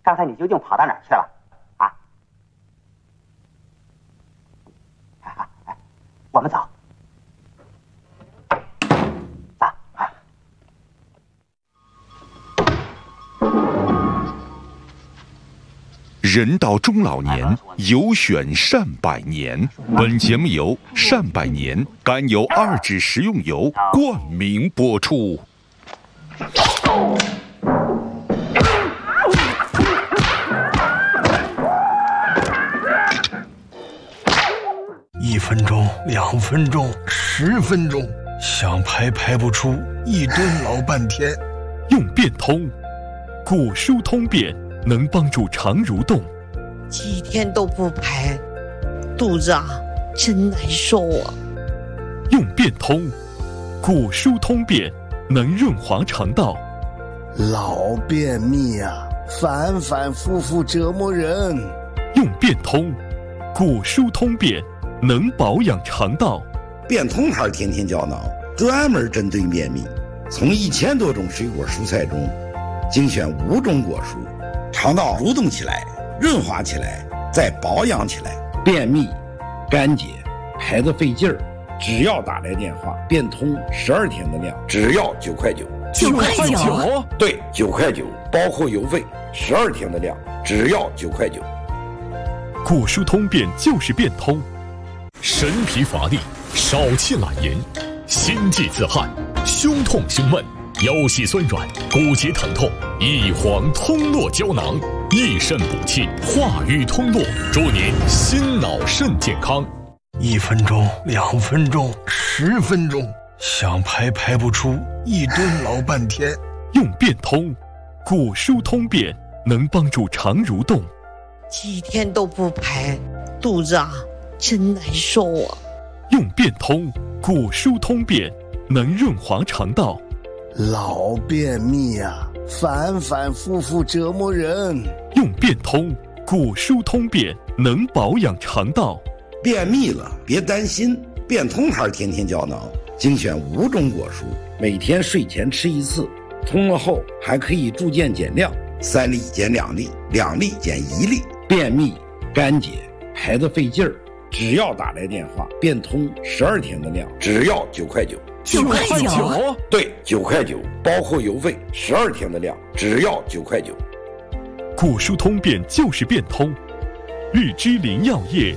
刚才你究竟跑到哪儿去了？啊？哎，我们走。走啊！ 人到中老年，有选善百年。本节目由善百年甘油2酯食用油冠名播出。 1分钟、2分钟、10分钟，想排不出，一蹲老半天。 用变通，果蔬通便能帮助肠蠕动。 几天都不排，肚子真难受啊。 用变通，果蔬通便能润滑肠道。 老便秘反反复复折磨人。 用变通，果蔬通便能保养肠道。 变通牌天天胶囊专门针对便秘，从1000多种水果蔬菜中精选5种果蔬，肠道蠕动起来，润滑起来，再保养起来。便秘、干结、排得费劲儿，只要打来电话，变通12天的量，只要9块9。 9块9？ 对，9块9，包括邮费，12天的量，只要9块9。 果蔬通便就是变通。 神疲乏力，少气懒言，心悸自汗，胸痛胸闷，腰膝酸软，骨节疼痛，益黄通络胶囊，益肾补气，化瘀通络，祝您心脑肾健康。 1分钟、2分钟、10分钟，想排不出，一蹲老半天。 用变通，果蔬通便能帮助肠蠕动。 几天都不排，肚子真难受啊。 用变通，果蔬通便能润滑肠道。 老便秘反反复复折磨人。 用变通，果蔬通便能保养肠道。 便秘了别担心，变通牌天天胶囊精选5种果蔬，每天睡前吃1次，通了后还可以助渐减量，3粒减2粒，2粒减1粒。便秘、干结、排得费劲儿，只要打来电话，变通12天的量，只要9块9。 9块9？ 对，9块9，包括邮费，12天的量，只要9块9。 果蔬通便就是变通。日之林药业。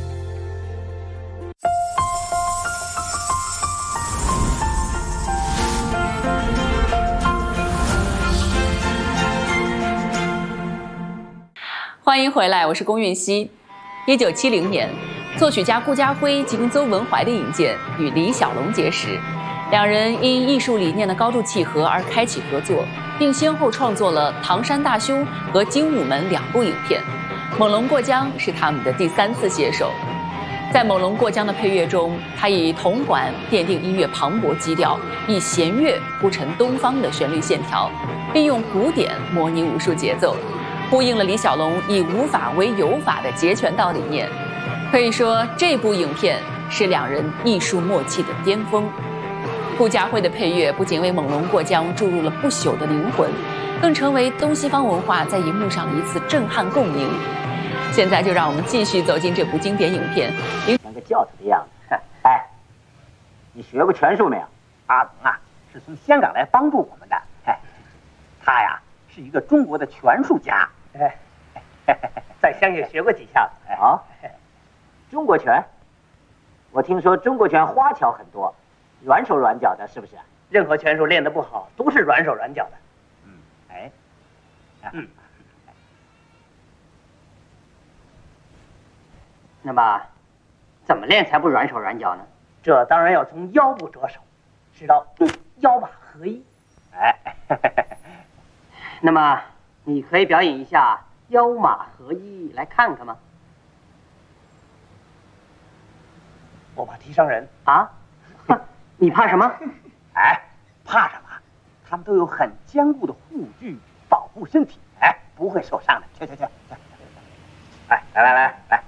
欢迎回来，我是龚运熙。1970年，作曲家顾嘉辉及邹文怀的引荐，与李小龙结识，两人因艺术理念的高度契合而开启合作，并先后创作了《唐山大兄》和《精武门》2部影片。《猛龙过江》是他们的第3次携手。在《猛龙过江》的配乐中，他以铜管奠定音乐磅礴基调，以弦乐铺陈东方的旋律线条，并用鼓点模拟武术节奏，呼应了李小龙以武法为有法的截拳道理念。可以说，这部影片是两人艺术默契的巅峰。顾嘉辉的配乐不仅为《猛龙过江》注入了不朽的灵魂，更成为东西方文化在荧幕上的一次震撼共鸣。现在就让我们继续走进这部经典影片， 像个教子的样子。哎，你学过拳术没有？阿龙是从香港来帮助我们的。哎，他呀是一个中国的拳术家。 在乡下学过几下子。 好，中国拳，我听说中国拳花巧很多，软手软脚的，是不是？ 任何拳术练得不好，都是软手软脚的。 那么，怎么练才不软手软脚呢？ 这当然要从腰部着手，使到腰马合一。 那么，你可以表演一下腰马合一来看看吗？ 我怕踢伤人啊！你怕什么？怕什么？他们都有很坚固的护具保护身体，不会受伤的。去。来，